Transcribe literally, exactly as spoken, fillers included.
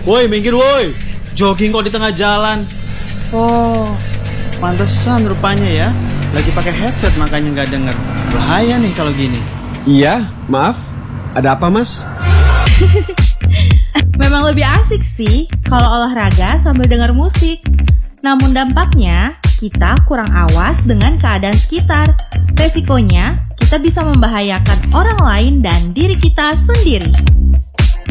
Woi, minggir woi. Jogging kok di tengah jalan. Oh, pantesan rupanya ya. Lagi pakai headset makanya nggak denger. Bahaya nih kalau gini. Iya, maaf. Ada apa, Mas? Memang lebih asik sih kalau olahraga sambil dengar musik. Namun dampaknya, kita kurang awas dengan keadaan sekitar. Resikonya, kita bisa membahayakan orang lain dan diri kita sendiri.